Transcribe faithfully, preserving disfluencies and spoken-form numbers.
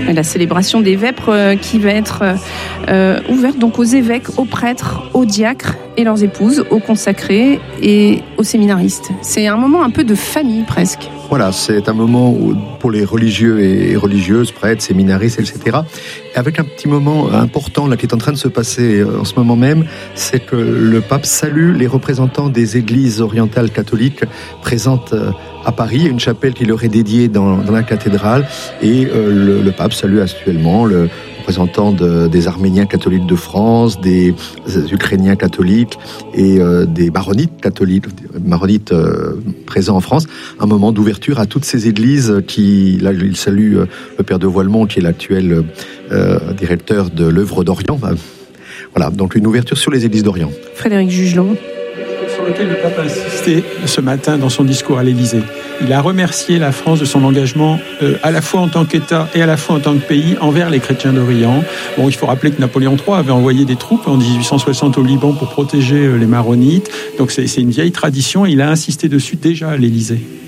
Et la célébration des vêpres euh, qui va être euh, ouverte donc aux évêques, aux prêtres, aux diacres et leurs épouses, aux consacrés et aux séminaristes. C'est un moment un peu de famille presque. Voilà, c'est un moment où, pour les religieux et religieuses, prêtres, séminaristes, et cetera. Avec un petit moment important là qui est en train de se passer en ce moment même, c'est que le pape salue les représentants des églises orientales catholiques présentes à Paris, une chapelle qui leur est dédiée dans, dans la cathédrale, et euh, le, le pape salue actuellement le représentant de, des Arméniens catholiques de France, des, des Ukrainiens catholiques et euh, des maronites catholiques, maronites euh, présents en France. Un moment d'ouverture à toutes ces églises qui, là, il salue euh, le père de Voilemont, qui est l'actuel euh, directeur de l'œuvre d'Orient. Voilà, donc une ouverture sur les églises d'Orient. Frédéric Jugelon. Sur lequel le pape a insisté ce matin dans son discours à l'Élysée. Il a remercié la France de son engagement euh, à la fois en tant qu'État et à la fois en tant que pays envers les chrétiens d'Orient. Bon, il faut rappeler que Napoléon trois avait envoyé des troupes en dix-huit cent soixante au Liban pour protéger euh, les maronites. Donc c'est, c'est une vieille tradition et il a insisté dessus déjà à l'Élysée.